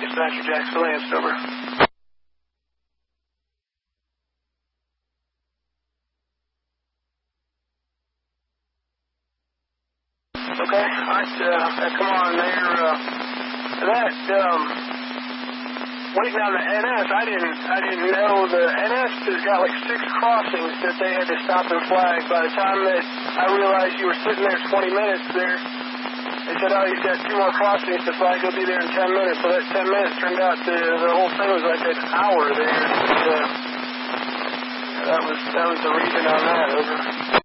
Dispatcher Jacksonville Lance, over. Okay, alright, come on there, waiting on the NS, I didn't know the NS has got like 6 crossings that they had to stop and flag. By the time that I realized you were sitting there 20 minutes there, they said, oh, you've got 2 more crossings to flag, you'll be there in 10 minutes. So that 10 minutes turned out to, the whole thing was like an hour there. That was the reason on that, over.